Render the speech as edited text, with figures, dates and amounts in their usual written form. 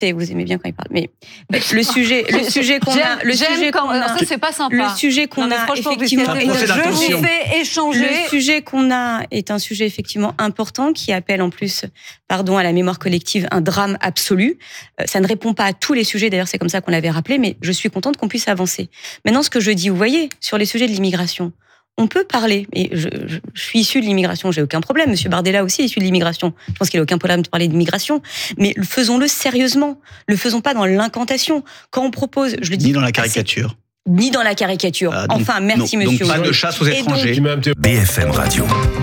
Vous aimez bien quand il parle, mais le sujet qu'on a, ça c'est pas sympa. Le sujet qu'on a effectivement, je vous fais échanger. Le sujet qu'on a est un sujet effectivement important qui appelle en plus, à la mémoire collective, un drame absolu. Ça ne répond pas à tous les sujets, d'ailleurs c'est comme ça qu'on l'avait rappelé, mais je suis contente qu'on puisse avancer. Maintenant, ce que je dis, vous voyez, sur les sujets de l'immigration, on peut parler, et je suis issu de l'immigration, j'ai aucun problème. Monsieur Bardella aussi est issu de l'immigration. Je pense qu'il n'a aucun problème de parler d'immigration, mais faisons-le sérieusement. Ne le faisons pas dans l'incantation. Quand on propose, je le dis. Ni dans la caricature. Ni dans la caricature. Merci, monsieur. Donc pas de chasse aux étrangers. BFM Radio.